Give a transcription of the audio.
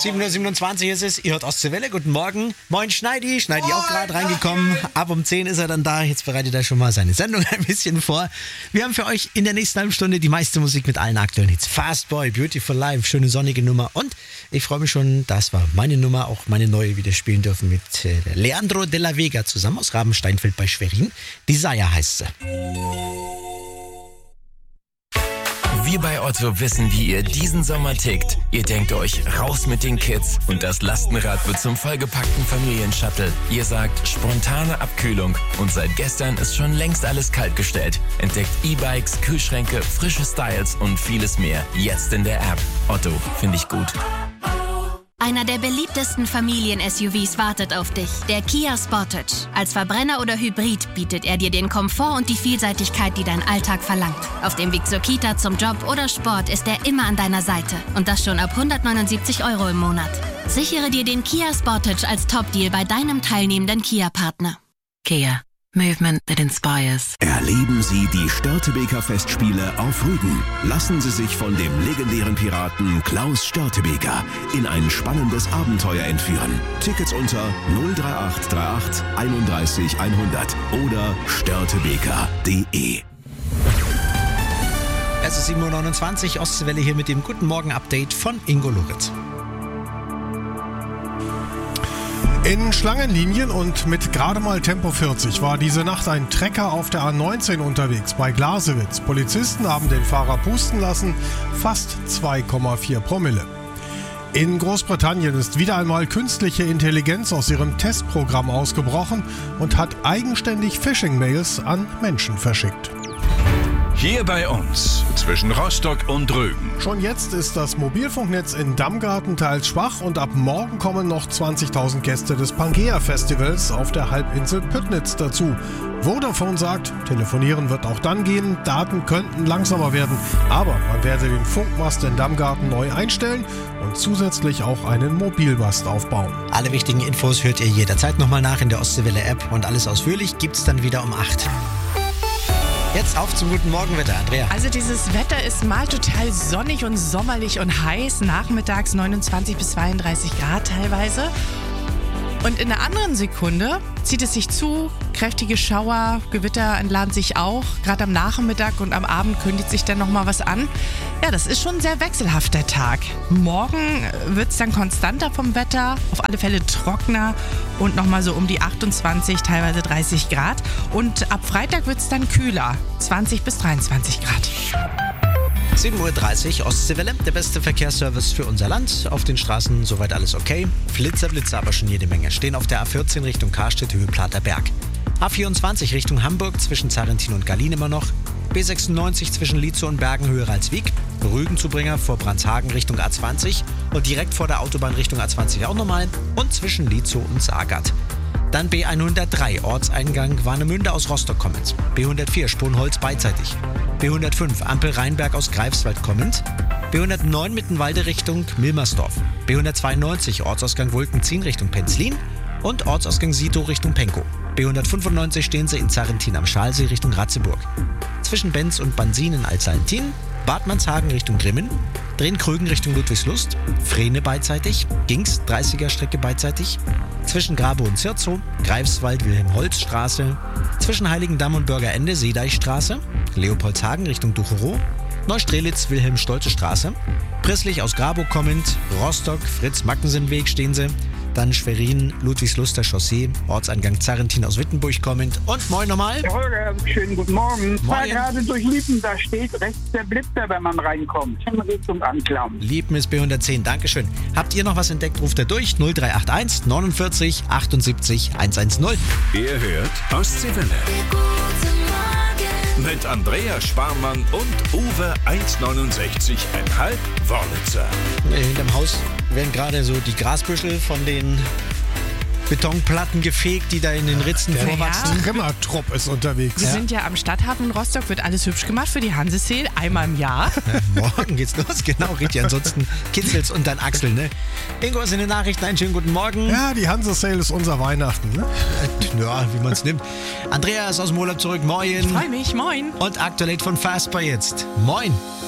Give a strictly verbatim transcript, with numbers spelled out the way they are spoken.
sieben Uhr siebenundzwanzig ist es, ihr hört Ostseewelle, guten Morgen. Moin Schneidi, Schneidi auch gerade reingekommen. Ab um zehn ist er dann da, jetzt bereitet er schon mal seine Sendung ein bisschen vor. Wir haben für euch in der nächsten halben Stunde die meiste Musik mit allen aktuellen Hits. Fast Boy, Beautiful Life, schöne sonnige Nummer und ich freue mich schon, das war meine Nummer, auch meine neue wieder spielen dürfen mit äh, Leandro de la Vega zusammen aus Rabensteinfeld bei Schwerin. Desire heißt sie. Wir bei Otto wissen, wie ihr diesen Sommer tickt. Ihr denkt euch, raus mit den Kids und das Lastenrad wird zum vollgepackten Familienshuttle. Ihr sagt, spontane Abkühlung und seit gestern ist schon längst alles kaltgestellt. Entdeckt E-Bikes, Kühlschränke, frische Styles und vieles mehr. Jetzt in der App. Otto, finde ich gut. Einer der beliebtesten Familien-S U Vs wartet auf dich, der Kia Sportage. Als Verbrenner oder Hybrid bietet er dir den Komfort und die Vielseitigkeit, die dein Alltag verlangt. Auf dem Weg zur Kita, zum Job oder Sport ist er immer an deiner Seite. Und das schon ab hundertneunundsiebzig Euro im Monat. Sichere dir den Kia Sportage als Top-Deal bei deinem teilnehmenden Kia-Partner. Kia. Movement that inspires. Erleben Sie die Störtebeker Festspiele auf Rügen. Lassen Sie sich von dem legendären Piraten Klaus Störtebeker in ein spannendes Abenteuer entführen. Tickets unter null drei acht drei acht einunddreißig hundert oder störtebeker punkt de. Es ist sieben Uhr neunundzwanzig, Ostseewelle hier mit dem Guten Morgen-Update von Ingo Loritz. In Schlangenlinien und mit gerade mal Tempo vierzig war diese Nacht ein Trecker auf der A neunzehn unterwegs bei Glasewitz. Polizisten haben den Fahrer pusten lassen, fast zwei Komma vier Promille. In Großbritannien ist wieder einmal künstliche Intelligenz aus ihrem Testprogramm ausgebrochen und hat eigenständig Phishing-Mails an Menschen verschickt. Hier bei uns, zwischen Rostock und Rügen. Schon jetzt ist das Mobilfunknetz in Damgarten teils schwach und ab morgen kommen noch zwanzigtausend Gäste des Pangea-Festivals auf der Halbinsel Püttnitz dazu. Vodafone sagt, telefonieren wird auch dann gehen, Daten könnten langsamer werden, aber man werde den Funkmast in Damgarten neu einstellen und zusätzlich auch einen Mobilmast aufbauen. Alle wichtigen Infos hört ihr jederzeit nochmal nach in der Ostseewelle-App und alles ausführlich gibt's dann wieder um acht. Jetzt auf zum guten Morgenwetter, Andrea. Also dieses Wetter ist mal total sonnig und sommerlich und heiß. Nachmittags neunundzwanzig bis zweiunddreißig Grad teilweise. Und in einer anderen Sekunde zieht es sich zu, kräftige Schauer, Gewitter entladen sich auch. Gerade am Nachmittag und am Abend kündigt sich dann nochmal was an. Ja, das ist schon ein sehr wechselhafter Tag. Morgen wird es dann konstanter vom Wetter, auf alle Fälle trockener und nochmal so um die achtundzwanzig, teilweise dreißig Grad. Und ab Freitag wird es dann kühler, zwanzig bis dreiundzwanzig Grad. sieben Uhr dreißig, Ostseewelle, der beste Verkehrsservice für unser Land. Auf den Straßen soweit alles okay. Flitzer, Blitzer aber schon jede Menge. Stehen auf der A vierzehn Richtung Karstedt, Höhe Plater Berg. A vierundzwanzig Richtung Hamburg, zwischen Zarrentin und Gallien immer noch. B sechsundneunzig zwischen Lietzow und Bergen, Höhe Ralswiek. Rügenzubringer vor Brandshagen Richtung A zwanzig. Und direkt vor der Autobahn Richtung A zwanzig auch nochmal. Und zwischen Lietzow und Sagat. Dann B hundertdrei, Ortseingang Warnemünde aus Rostock kommend. B hundertvier, Sponholz beidseitig. B hundertfünf, Ampel Rheinberg aus Greifswald kommend. B hundertneun, Mittenwalde Richtung Milmersdorf. B hundertzweiundneunzig, Ortsausgang Wulkenzien Richtung Penzlin. Und Ortsausgang Sito Richtung Penkow. B hundertfünfundneunzig stehen sie in Zarrentin am Schalsee Richtung Ratzeburg. Zwischen Benz und Bansin in Altsallentin. Bad Manshagen Richtung Grimmen. Drehn-Krügen Richtung Ludwigslust. Frehne beidseitig. Gings, dreißiger Strecke beidseitig. Zwischen Grabow und Zirzow. Greifswald Wilhelm-Holz-Straße. Zwischen Heiligendamm und Bürgerende Seedeichstraße. Leopoldshagen Richtung Ducherow. Neustrelitz Wilhelm-Stolze-Straße. Prisslich aus Grabow kommend. Rostock Fritz-Mackensen-Weg stehen sie. Dann Schwerin, Ludwigsluster Chaussee, Ortseingang Zarrentin aus Wittenburg kommend. Und moin nochmal. Herr Holger, schönen guten Morgen. Moin. Fahr gerade durch Liepen, da steht rechts der Blitzer, wenn man reinkommt. In Richtung Anklam. Liepen ist B hundertzehn, Dankeschön. Habt ihr noch was entdeckt, ruft er durch. null drei acht eins neunundvierzig achtundsiebzig hundertzehn. Ihr hört Ostseewelle. Mit Andrea Sparmann und Uwe eins neunundsechzig Komma fünf Wörlitzer. Hinterm Haus werden gerade so die Grasbüschel von den Betonplatten gefegt, die da in den Ritzen Der vorwachsen. Trimmertrupp ist unterwegs. Wir sind ja am Stadthafen in Rostock, wird alles hübsch gemacht für die Hanseseel, einmal im Jahr. Morgen geht's los, genau, richtig. Ansonsten kitzelt's und dann Axel, ne? Ingo ist in den Nachrichten, einen schönen guten Morgen. Ja, die Hanse-Sale ist unser Weihnachten, ne? Ja, wie man's nimmt. Andrea ist aus dem Urlaub zurück, moin. Ich freue mich, moin. Und aktuell von Fast Boy jetzt. Moin.